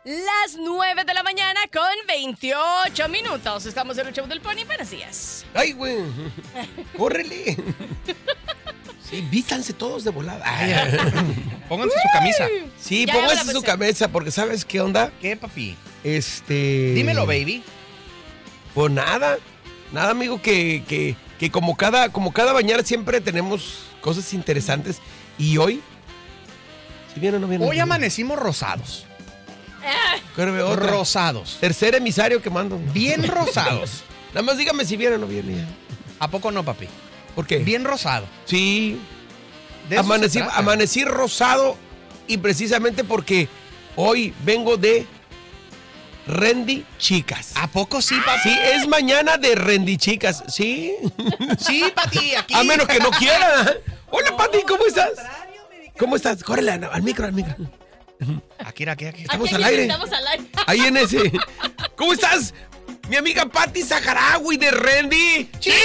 Las 9 de la mañana con 28 minutos. Estamos en el show del Pony. Buenos días. ¡Ay, güey! ¡Córrele! Sí, vístanse todos de volada. Ay, pónganse su camisa. Sí, Ya pónganse su camisa, porque ¿sabes qué onda? ¿Qué, papi? Dímelo, baby. Pues nada, amigo, que como cada mañana siempre tenemos cosas interesantes. Y hoy, ¿sí viene o no viene? Hoy amanecimos rosados. Rosados. Tercer emisario que mando. Bien rosados. Nada más dígame si viene o no viene. ¿A poco no, papi? ¿Por qué? Bien rosado. Sí. De eso se trata. Amanecí rosado y precisamente porque hoy vengo de Rendi Chicas. ¿A poco sí, papi? Sí, es mañana de Rendi Chicas. Sí. Sí, Pati, aquí. A menos que no quiera. Hola, Pati, ¿cómo estás? ¿Cómo estás? Córrele al micro. Aquí. Estamos al aire. Ahí en ese. ¿Cómo estás? Mi amiga Pati Saharaui de Rendi Chicas.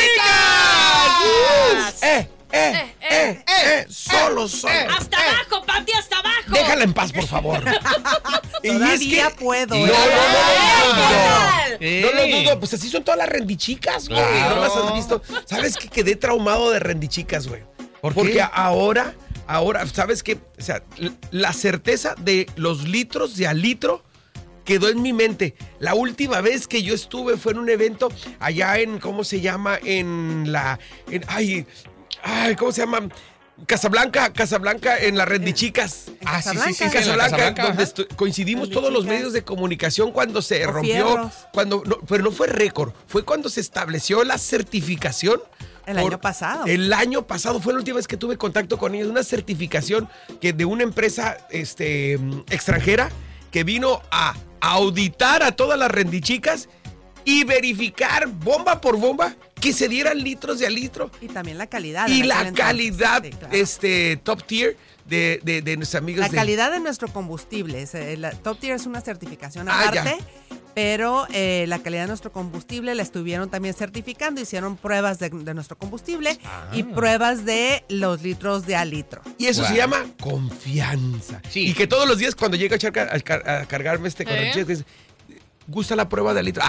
Solo. Hasta abajo, Pati, hasta abajo. Déjala en paz, por favor. Todavía puedo. No lo dudo. Pues así son todas las rendichicas, güey. Claro. ¿No las has visto? ¿Sabes que quedé traumado de rendichicas, güey? Porque qué? ahora, ¿sabes qué? O sea, la certeza de los litros de al litro quedó en mi mente. La última vez que yo estuve fue en un evento allá en, ¿cómo se llama? ¿Cómo se llama? Casablanca, en la Rendichicas. Sí, En Casablanca, donde ajá. coincidimos todos los medios de comunicación cuando se rompió, pero no fue récord, fue cuando se estableció la certificación. Año pasado. El año pasado fue la última vez que tuve contacto con ellos, una certificación que de una empresa extranjera que vino a auditar a todas las rendichicas y verificar bomba por bomba que se dieran litros de a litro. Y también la calidad. Y la calidad, sí, claro. top tier de nuestros amigos. La calidad de nuestro combustible. La top tier es una certificación Ah, aparte, ya. pero la calidad de nuestro combustible la estuvieron también certificando. Hicieron pruebas de nuestro combustible y pruebas de los litros de a litro. Y eso Wow. se llama confianza. Sí. Y que todos los días cuando llega a cargarme con el cheque, dice, ¿gusta la prueba de litro?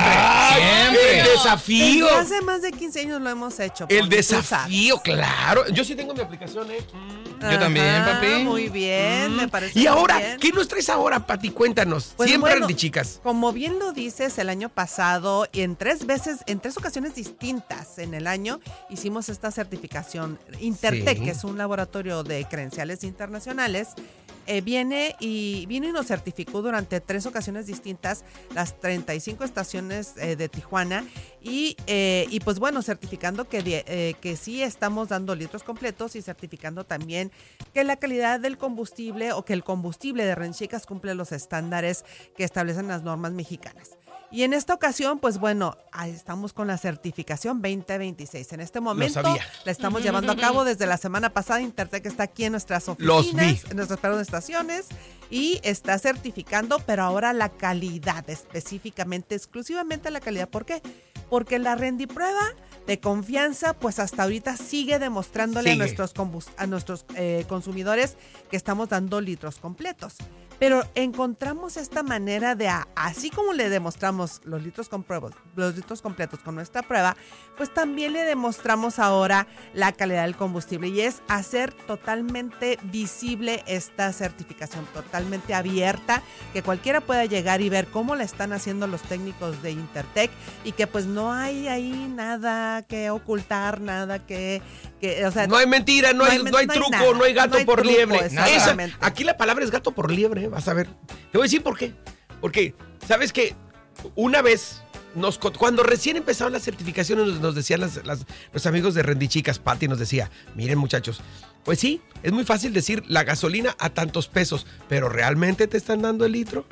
Siempre. ¡El desafío! Desde hace más de 15 años lo hemos hecho. El Pony, tú desafío, sabes. claro. Yo sí tengo mi aplicación, Yo también, papi. Muy bien, me parece. Y muy ahora, bien. ¿qué nos traes ahora, Pati? Cuéntanos. Pues Siempre bueno, rendichicas. Como bien lo dices, el año pasado y en tres ocasiones distintas en el año, hicimos esta certificación. Intertec, Sí. que es un laboratorio de credenciales internacionales, vino y nos certificó durante 3 ocasiones distintas las 35 estaciones de Tijuana y pues bueno, certificando que sí estamos dando litros completos y certificando también que la calidad del combustible o que el combustible de Renchicas cumple los estándares que establecen las normas mexicanas. Y en esta ocasión, pues bueno, ahí estamos con la certificación 2026. En este momento sabía. la estamos llevando a cabo desde la semana pasada. Intertec está aquí en nuestras Los oficinas, vi. en nuestras estaciones y está certificando, pero ahora la calidad, específicamente, exclusivamente la calidad. ¿Por qué? Porque la rendiprueba de confianza, pues hasta ahorita sigue demostrándole Sigue. a nuestros consumidores que estamos dando litros completos. Pero encontramos esta manera de, así como le demostramos los litros completos con nuestra prueba, pues también le demostramos ahora la calidad del combustible y es hacer totalmente visible esta certificación, totalmente abierta, que cualquiera pueda llegar y ver cómo la están haciendo los técnicos de Intertec y que pues no hay ahí nada que ocultar, nada que o sea, No hay mentira, no hay truco, nada, no hay gato por truco, liebre. exactamente. Aquí la palabra es gato por liebre, vas a ver. Te voy a decir por qué. Porque, ¿sabes qué? Una vez, cuando recién empezaron las certificaciones, nos decían los amigos de Rendichicas, Pati nos decía, miren muchachos, pues sí, es muy fácil decir la gasolina a tantos pesos, pero ¿realmente te están dando el litro?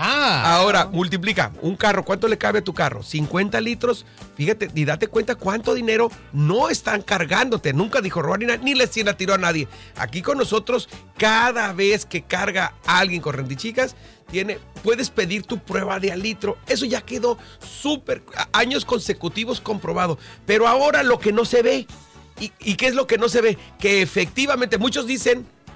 Ahora, multiplica un carro, ¿cuánto le cabe a tu carro? 50 litros, fíjate, y date cuenta cuánto dinero no están cargándote. Nunca dijo Robarina, ni le tiró a nadie. Aquí con nosotros, cada vez que carga alguien con Rendichicas, puedes pedir tu prueba de al litro. Eso ya quedó súper, años consecutivos comprobado. Pero ahora lo que no se ve, ¿y qué es lo que no se ve? Que efectivamente, muchos dicen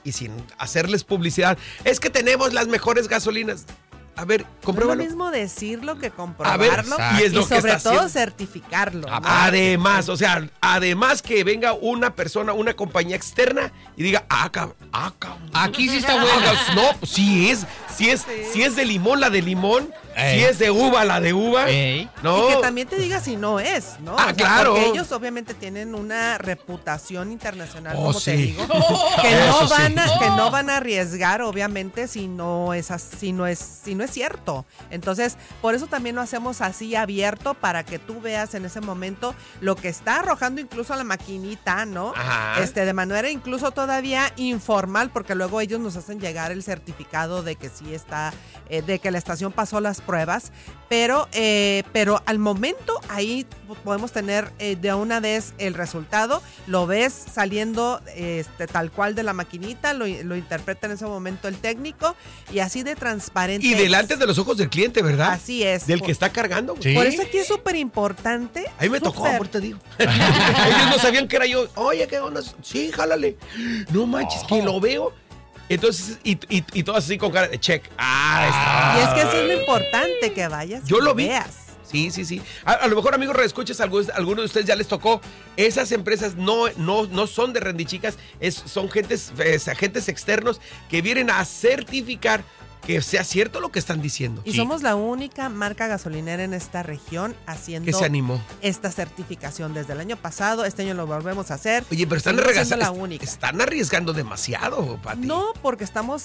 y sin hacerles publicidad, es que tenemos las mejores gasolinas. A ver, No es lo compruébalo. mismo decirlo que A ver, comprobarlo y es lo y que sobre está todo haciendo. certificarlo. ¿no? Además, o sea, además que venga una persona, una compañía externa y diga, cabrón. Aquí sí está bueno. No, pues sí es de limón la de limón, Ey. si es de uva la de uva. Ey. No. Y que también te diga si no es, ¿no? Claro. Porque ellos obviamente tienen una reputación internacional, Oh, como sí. te digo, que Eso no van a arriesgar, obviamente, si no es cierto. Entonces, por eso también lo hacemos así abierto para que tú veas en ese momento lo que está arrojando incluso a la maquinita, ¿no? Ajá. De manera incluso todavía informal, porque luego ellos nos hacen llegar el certificado de que sí está, de que la estación pasó las pruebas, pero al momento ahí podemos tener de una vez el resultado, lo ves saliendo tal cual de la maquinita, lo interpreta en ese momento el técnico y así de transparente. Y delante de los ojos del cliente, ¿verdad? Así es. Del que está cargando. Sí. Por eso aquí es súper importante. A mí me tocó, súper- por te digo. Ellos no sabían que era yo. Oye, ¿qué onda? Sí, jálale. No manches, que lo veo. Entonces, y todo así con cara de check. Está. Y es que eso es lo importante, que vayas Yo y lo vi. veas. Sí. A lo mejor, amigos, reescuchas, algunos de ustedes ya les tocó. Esas empresas no son de Rendichicas, son agentes externos que vienen a certificar que sea cierto lo que están diciendo. Y somos la única marca gasolinera en esta región haciendo Que se animó. esta certificación desde el año pasado. Este año lo volvemos a hacer. Oye, pero Seguimos siendo la única. están arriesgando demasiado, Pati. No, porque tenemos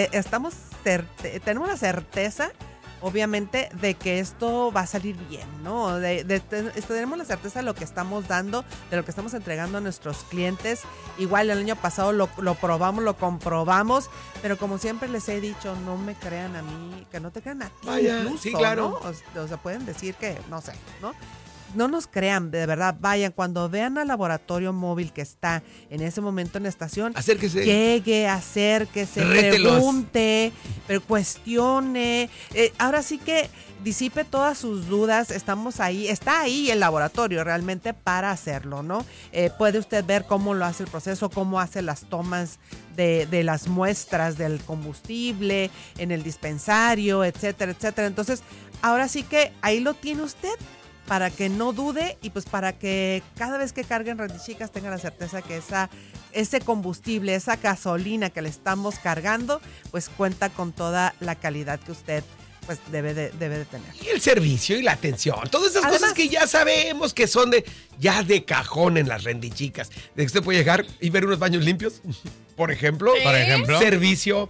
la certeza, obviamente, de que esto va a salir bien, ¿no? Tenemos la certeza de lo que estamos dando, de lo que estamos entregando a nuestros clientes. Igual el año pasado lo probamos, lo comprobamos, pero como siempre les he dicho, no me crean a mí, que no te crean a ti. Vaya, incluso, sí, claro. ¿no? O sea, pueden decir que, no sé, ¿no? No nos crean, de verdad, vayan, cuando vean al laboratorio móvil que está en ese momento en la estación, Acérquese. llegue, acérquese, Rételos. pregunte, pero cuestione. Ahora sí que disipe todas sus dudas. Estamos ahí, está ahí el laboratorio realmente para hacerlo, ¿no? Puede usted ver cómo lo hace el proceso, cómo hace las tomas de las muestras del combustible en el dispensario, etcétera, etcétera. Entonces, ahora sí que ahí lo tiene usted, para que no dude y pues para que cada vez que carguen Rendichicas tengan la certeza que ese combustible, esa gasolina que le estamos cargando, pues cuenta con toda la calidad que usted pues debe de tener. Y el servicio y la atención. Todas esas Además, cosas que ya sabemos que son ya de cajón en las Rendichicas. De que usted puede llegar y ver unos baños limpios, por ejemplo. Por ejemplo. Servicio.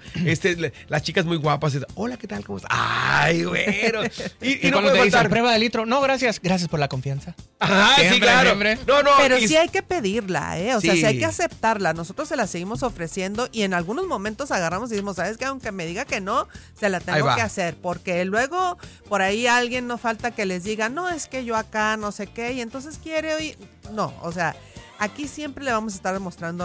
Las chicas muy guapas. Hola, ¿qué tal? ¿Cómo estás? Ay, güero. Y Y no cuando puede te dicen faltar. prueba de litro, no, gracias por la confianza. Ajá, sí, Siempre, claro. siempre. No. Pero y- sí hay que pedirla, ¿eh? O sea, Sí. sí hay que aceptarla. Nosotros se la seguimos ofreciendo y en algunos momentos agarramos y decimos, ¿sabes qué? Aunque me diga que no, se la Ahí tengo va. que hacer. Porque luego por ahí alguien no falta que les diga, no, es que yo acá no sé qué, y entonces quiere oír. No, o sea, aquí siempre le vamos a estar demostrando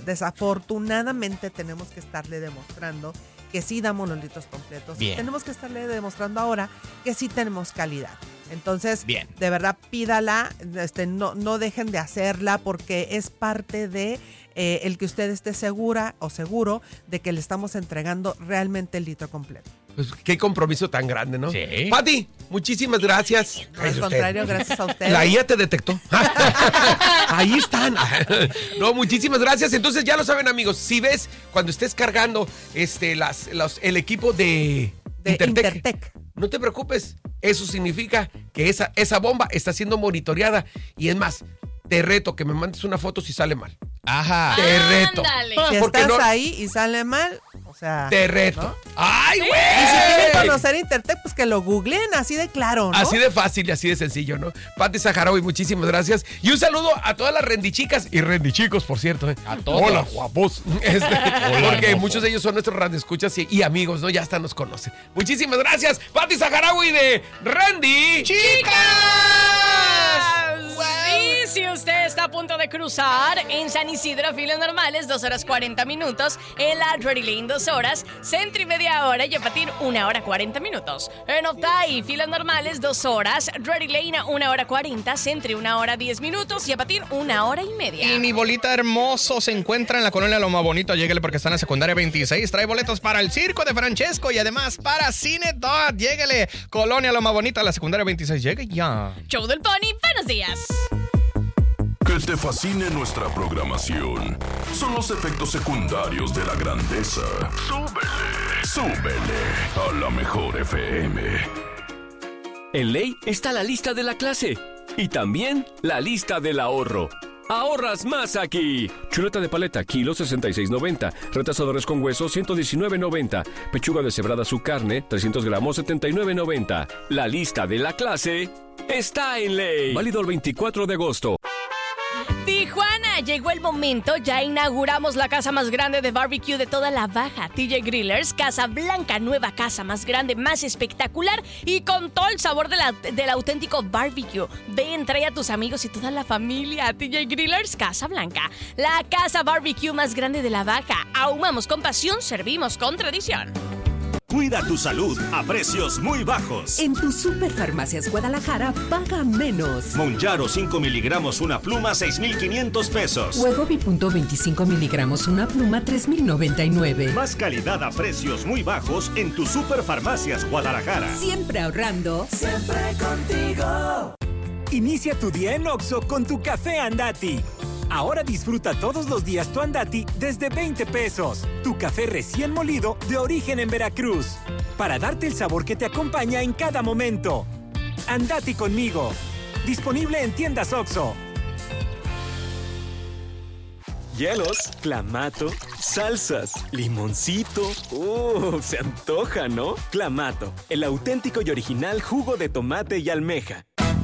desafortunadamente tenemos que estarle demostrando que sí damos los litros completos. Bien. Tenemos que estarle demostrando ahora que sí tenemos calidad. Entonces, Bien. de verdad, pídala, no dejen de hacerla porque es parte de el que usted esté segura o seguro de que le estamos entregando realmente el litro completo. Pues qué compromiso tan grande, ¿no? Sí. Pati, muchísimas gracias. Al contrario, gracias a ustedes. La IA te detectó. Ahí están. No, muchísimas gracias. Entonces ya lo saben, amigos. Si ves cuando estés cargando el equipo de Intertec, no te preocupes. Eso significa que esa bomba está siendo monitoreada. Y es más, te reto que me mandes una foto si sale mal. Ajá. Te reto. Ándale. Si porque estás no- ahí y sale mal, o sea... Te reto. ¿no? ¡Ay, güey! Y si quieren conocer Intertec, pues que lo googleen así de claro, ¿no? Así de fácil y así de sencillo, ¿no? Pati Saharaui, muchísimas gracias. Y un saludo a todas las rendichicas y rendichicos, por cierto. A todos. Hola, guapos. Porque guapos. muchos de ellos son nuestros radioescuchas y amigos, ¿no? Ya hasta nos conocen. Muchísimas gracias, Pati Saharaui de Randy. ¡Chicas! Sí, Si usted está a punto de cruzar en San Isidro, filas normales, 2 horas 40 minutos. En la Drury Lane, 2 horas. Centro y media hora. Y a Patín, 1 hora 40 minutos. En Otay, filas normales, 2 horas. Drury Lane, 1 hora 40. Centro, 1 hora 10 minutos. Y a Patín, 1 hora y media. Y mi bolita hermoso se encuentra en la colonia Loma Bonito. Lléguele porque está en la secundaria 26. Trae boletos para el circo de Francesco y además para Cine Dot. Lléguele, colonia Loma Bonita, la secundaria 26. Llegue ya. Show del Pony, buenos días. Que te fascine nuestra programación son los efectos secundarios de la grandeza. Súbele a la mejor FM. En Ley está la lista de la clase y también la lista del ahorro. ¡Ahorras más aquí! Chuleta de paleta, kilo 66.90. Retazo de res con hueso, 119.90. Pechuga deshebrada su carne, 300 gramos, 79.90. La lista de la clase está en Ley. Válido el 24 de agosto. Tijuana, llegó el momento, ya inauguramos la casa más grande de barbecue de toda la Baja, TJ Grillers, Casa Blanca, nueva casa más grande, más espectacular y con todo el sabor del auténtico barbecue. Ven, trae a tus amigos y toda la familia a TJ Grillers, Casa Blanca, la casa barbecue más grande de la Baja. Ahumamos con pasión, servimos con tradición. Cuida tu salud a precios muy bajos. En tu Superfarmacias Guadalajara, paga menos. Monjaro 5 miligramos una pluma, 6,500 pesos. Wegovy 25 miligramos una pluma, 3,099. Más calidad a precios muy bajos en tu Superfarmacias Guadalajara. Siempre ahorrando. Siempre contigo. Inicia tu día en Oxxo con tu café Andati. Ahora disfruta todos los días tu Andati desde 20 pesos. Tu café recién molido de origen en Veracruz. Para darte el sabor que te acompaña en cada momento. Andati conmigo. Disponible en tiendas Oxxo. Hielos, clamato, salsas, limoncito. Se antoja, ¿no? Clamato, el auténtico y original jugo de tomate y almeja.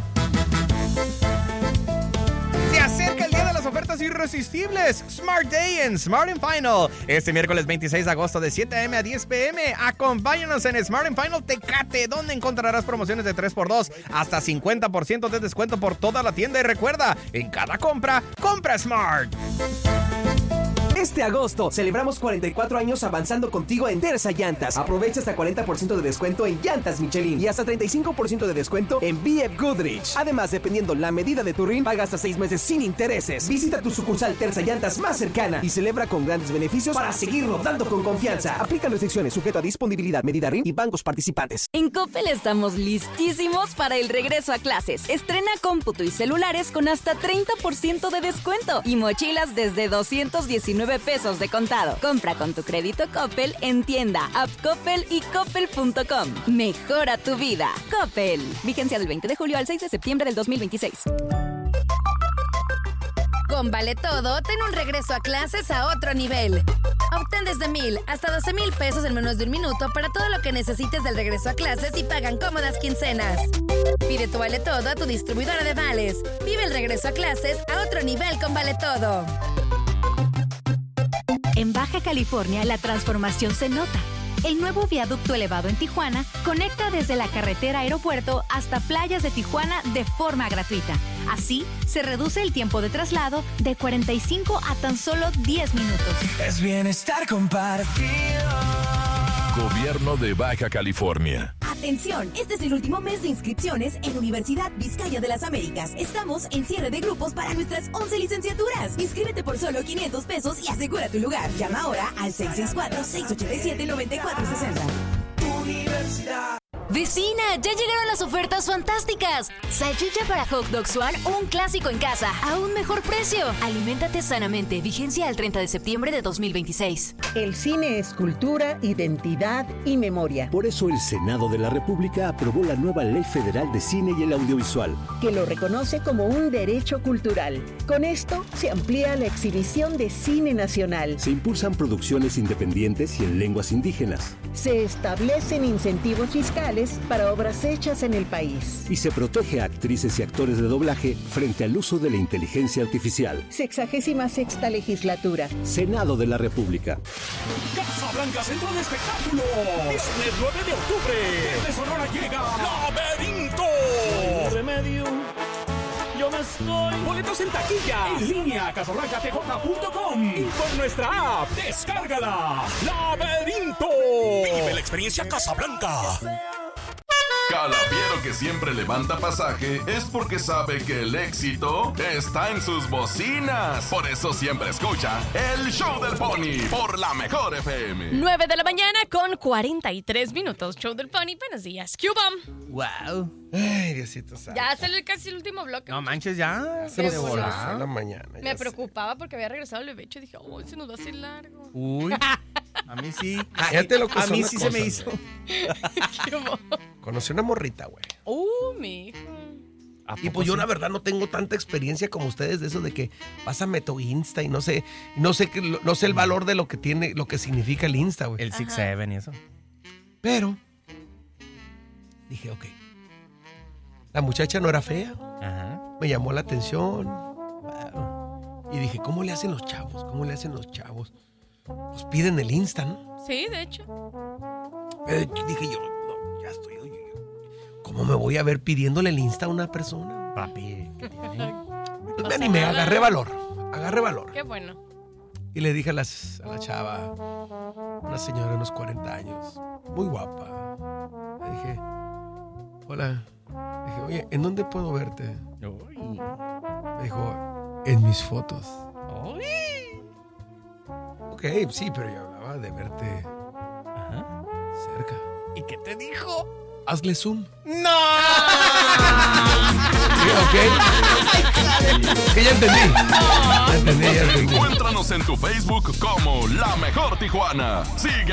Se acerca el día de las ofertas irresistibles. Smart Day en Smart & Final. Este miércoles 26 de agosto de 7 a.m. a 10 p.m. Acompáñanos en Smart & Final Tecate, donde encontrarás promociones de 3x2 hasta 50% de descuento por toda la tienda. Y recuerda, en cada compra, compra Smart. Este agosto celebramos 44 años avanzando contigo en Terza Llantas. Aprovecha hasta 40% de descuento en llantas Michelin y hasta 35% de descuento en BF Goodrich. Además, dependiendo la medida de tu RIN, paga hasta 6 meses sin intereses. Visita tu sucursal Terza Llantas más cercana y celebra con grandes beneficios para seguir rodando con confianza. Aplica restricciones sujeto a disponibilidad, medida RIN y bancos participantes. En Coppel estamos listísimos para el regreso a clases. Estrena cómputo y celulares con hasta 30% de descuento y mochilas desde 219 pesos de contado. Compra con tu crédito Coppel en tienda, app Coppel y coppel.com. Mejora tu vida. Coppel. Vigencia del 20 de julio al 6 de septiembre del 2026. Con Vale Todo, ten un regreso a clases a otro nivel. Obtén desde 1,000 hasta 12,000 pesos en menos de un minuto para todo lo que necesites del regreso a clases y pagan cómodas quincenas. Pide tu Vale Todo a tu distribuidora de vales. Vive el regreso a clases a otro nivel con Vale Todo. En Baja California, la transformación se nota. El nuevo viaducto elevado en Tijuana conecta desde la carretera aeropuerto hasta playas de Tijuana de forma gratuita. Así, se reduce el tiempo de traslado de 45 a tan solo 10 minutos. Es bienestar compartido. Gobierno de Baja California. Atención, este es el último mes de inscripciones en Universidad Vizcaya de las Américas. Estamos en cierre de grupos para nuestras 11 licenciaturas. Inscríbete por solo 500 pesos y asegura tu lugar. Llama ahora al 664-687-9460. Universidad. ¡Vecina! ¡Ya llegaron las ofertas fantásticas! Salchicha para Hot Dogs One, un clásico en casa, a un mejor precio. Aliméntate sanamente. Vigencia al 30 de septiembre de 2026. El cine es cultura, identidad y memoria. Por eso el Senado de la República aprobó la nueva Ley Federal de Cine y el Audiovisual, que lo reconoce como un derecho cultural. Con esto se amplía la exhibición de cine nacional. Se impulsan producciones independientes y en lenguas indígenas. Se establecen incentivos fiscales para obras hechas en el país. Y se protege a actrices y actores de doblaje frente al uso de la inteligencia artificial. 66ª legislatura. Senado de la República. Casa Blanca Centro de Espectáculo. Este 9 de octubre. Desde Sonora llega Laberinto. Remedio. Yo emocionado estoy. Boletos en taquilla, en línea, casablancatj.com y por nuestra app, descárgala. ¡Laberinto! Vive la experiencia Casablanca. Cada fiero que siempre levanta pasaje es porque sabe que el éxito está en sus bocinas. Por eso siempre escucha el Show del Pony por la Mejor FM. 9 de la mañana con 43 minutos. Show del Pony, buenos días. ¡Cubom! ¡Wow! Ay, Diosito santo. Ya salió casi el último bloque. No manches, ya. Se nos fue la mañana. Me preocupaba porque había regresado el bebecho y dije, se nos va a hacer largo. Uy, a mí sí. Fíjate lo que a son mí las sí cosas, se me hizo. Conocí una morrita, güey. Mi hijo. Y pues yo la verdad no tengo tanta experiencia como ustedes de eso de que pásame tu Insta y no sé el valor de lo que tiene, lo que significa el Insta, güey. El 6-7 y eso. Pero dije, ok. La muchacha no era fea. Ajá. Me llamó la atención. Y dije, ¿cómo le hacen los chavos? ¿Cómo le hacen los chavos? Pues piden el Insta, ¿no? Sí, de hecho. Dije yo, no, ya estoy. ¿Cómo me voy a ver pidiéndole el Insta a una persona? Papi, ¿qué tiene? Pues me animé, agarré valor. Qué bueno. Y le dije a la chava, una señora de unos 40 años, muy guapa. Le dije, hola. Le dije, oye, ¿en dónde puedo verte? Me dijo, en mis fotos. Ok, sí, pero yo hablaba de verte cerca. ¿Y qué te dijo? Hazle zoom. ¡No! Ok. Que ya entendí. Encuéntranos en tu Facebook como La Mejor Tijuana. Sigue